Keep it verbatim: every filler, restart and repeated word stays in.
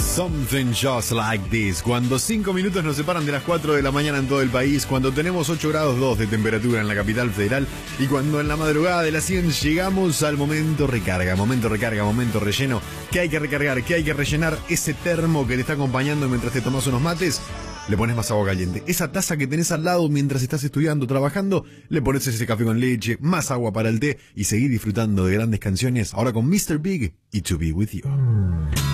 Something just like this. Cuando cinco minutos nos separan de las cuatro de la mañana en todo el país, cuando tenemos ocho grados dos de temperatura en la capital federal y cuando en la madrugada de las cien llegamos al momento recarga, momento recarga, momento relleno, que hay que recargar, que hay que rellenar ese termo que te está acompañando mientras te tomas unos mates. Le pones más agua caliente. Esa taza que tenés al lado mientras estás estudiando, trabajando, le pones ese café con leche, más agua para el té y seguir disfrutando de grandes canciones. Ahora con mister Big y To Be With You.